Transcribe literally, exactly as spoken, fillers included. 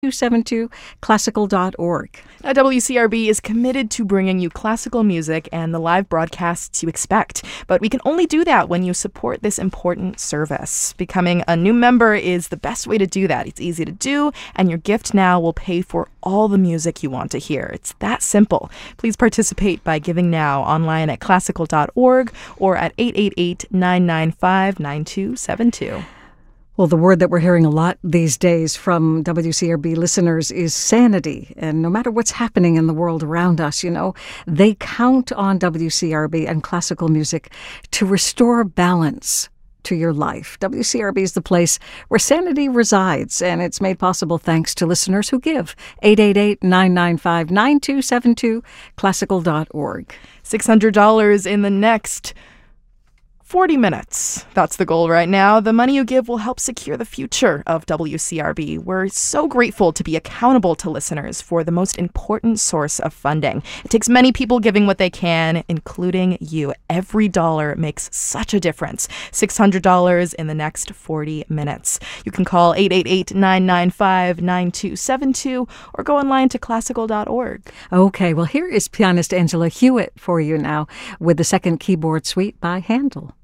two seven two classical dot org. Now, W C R B is committed to bringing you classical music and the live broadcasts you expect, but we can only do that when you support this important service. Becoming a new member is the best way to do that. It's easy to do, and your gift now will pay for all the music you want to hear. It's that simple. Please participate by giving now online at classical dot org or at eight eight eight, nine nine five, nine two seven two. Well, the word that we're hearing a lot these days from W C R B listeners is sanity. And no matter what's happening in the world around us, you know, they count on W C R B and classical music to restore balance to your life. W C R B is the place where sanity resides, and it's made possible thanks to listeners who give. eight eight eight, nine nine five, nine two seven two, classical dot org. six hundred dollars in the next forty minutes. That's the goal right now. The money you give will help secure the future of W C R B. We're so grateful to be accountable to listeners for the most important source of funding. It takes many people giving what they can, including you. Every dollar makes such a difference. six hundred dollars in the next forty minutes. You can call eight eight eight, nine nine five, nine two seven two or go online to classical dot org. Okay, well, here is pianist Angela Hewitt for you now with the second keyboard suite by Handel.